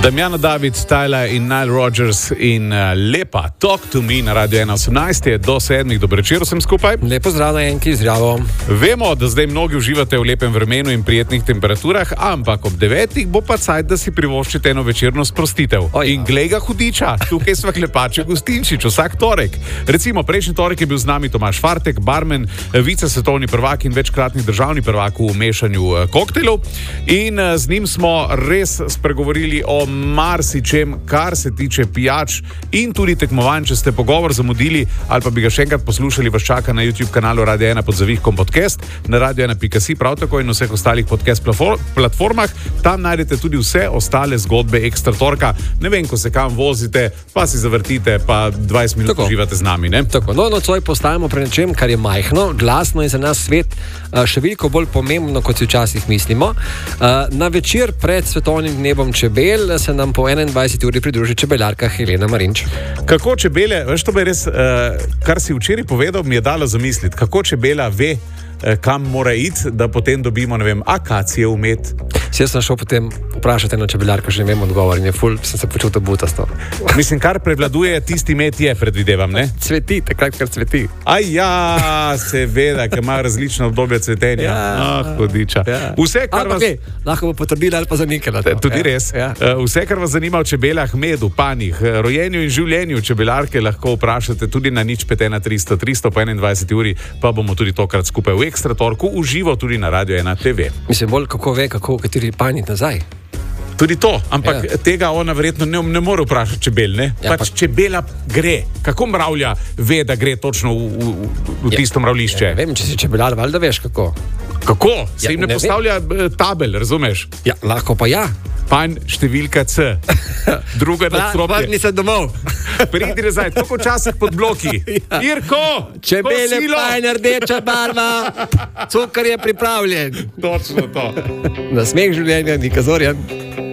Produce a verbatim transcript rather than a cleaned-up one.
Damjana David, Tyler in Nile Rodgers in uh, Lepa, Talk to Me na Radio ena osemnajst je do sedmih, dobro večer vsem skupaj. Lepo zdrav na enki, zdravo. Vemo, da zdaj mnogi uživate v lepem vremenu in prijetnih temperaturah, ampak ob devetih bo pa cajt, da si privoščite eno večerno sprostitev. Oj, in glej ga hudiča, tukaj sva Klepaček Gustinčič vsak torek. Recimo, prejšnji torek je bil z nami Tomaž Fartek, barmen, vice svetovni prvak in večkratni državni prvak v mešanju koktejlov. In z njim smo res spregovorili o marsičem, kar se tiče pijač in tudi tekmovanj. Če ste pogovor zamudili ali pa bi ga še enkrat poslušali, vas čaka na YouTube kanalu Radio ena pod zavihkom podcast, na radio ena pika si prav tako in na vseh ostalih podcast platformah. Tam najdete tudi vse ostale zgodbe Ekstra torka. Ne vem, ko se kam vozite, pa si zavrtite, pa dvajset minut uživate z nami, ne? Tako, no, nocoj postajamo pri nečem, kar je majhno, glasno in za nas svet še veliko bolj pomembno, kot si včasih mislimo. Na večer pred svetovnim dnevom čebel se nam po enaindvajseti uri pridruži čebelarka Helena Marinč. Kako čebele, veš, to bi res, uh, kar si včeraj povedal, mi je dalo zamisliti, kako čebela ve, uh, kam mora iti, da potem dobimo, ne vem, akacije v med. Jaz sem šel potem vprašati eno čebelarko, že ne vem odgovor in je ful, sem se počutil butasto. Mislim, kar prevladuje, tisti med je, predvidevam, ne? Cveti, takrat, kar cveti. Aj ja, seveda, ker ima različna obdobja cvetenja. Ja, ah, hudiča. Ja. Vse, kar Ampak vas... ne, lahko bo potrdila ali pa zanikala. Tudi ja, res. Ja. Vse, kar vas zanima o čebelah, medu, panjih, rojenju in življenju čebelarke, lahko vprašate tudi na nič pet ena tristo tristo po enaindvajseti uri, pa bomo tudi tokrat skupaj v Ekstra torku uživo tudi na Radio ena te ve. Mislim, bolj kako ve, kako kateri panji nazaj. Tudi to, ampak ja. Tega ona verjetno ne, ne more vprašati čebel, ne? Ja, pač pa... čebela gre. Kako mravlja ve, da gre točno v, v, v ja. tisto mravlišče? Ja, ne vem, če si čebelar, valjda veš kako. Kako? Se Ja, jim ne, ne postavlja vem. tabel, razumeš? Ja, lahko pa ja. Panj številka C, druga nadstropje. Vrni se domov. Pridi nazaj, tako včasih pod bloki. Ja. Irko! Čebele, panj, rdeča barva, cukor je pripravljen. Točno to. Na smeh življenja, Nika Zorjan.